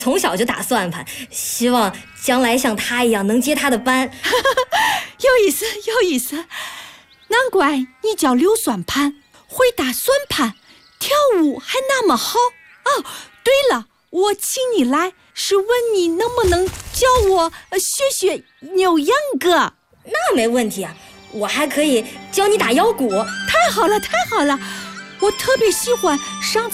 从小就打算盘，希望将来像他一样能接他的班。 有意思，有意思。难怪你叫溜算盘，会打算盘，跳舞还那么好。哦，对了，我请你来是问你能不能教我学学扭秧歌。 那没问题啊，我还可以教你打腰鼓。 太好了，太好了，我特别喜欢上